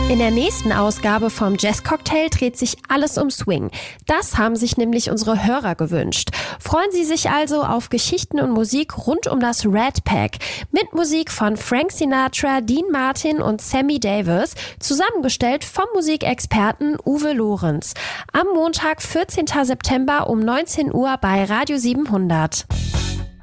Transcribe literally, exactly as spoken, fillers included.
In der nächsten Ausgabe vom Jazz-Cocktail dreht sich alles um Swing. Das haben sich nämlich unsere Hörer gewünscht. Freuen Sie sich also auf Geschichten und Musik rund um das Rat Pack. Mit Musik von Frank Sinatra, Dean Martin und Sammy Davis, zusammengestellt vom Musikexperten Uwe Lorenz. Am Montag, vierzehnten September um neunzehn Uhr bei Radio siebenhundert.